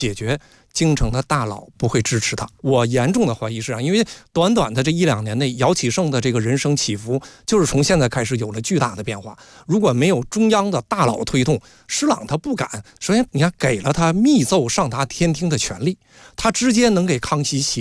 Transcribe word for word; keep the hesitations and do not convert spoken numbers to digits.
解决，京城的大佬不会支持他。我严重的怀疑是啊，因为短短的这一两年内，姚启圣的这个人生起伏，就是从现在开始有了巨大的变化。如果没有中央的大佬推动，施琅他不敢。首先，你看给了他密奏上达天听的权利，他直接能给康熙起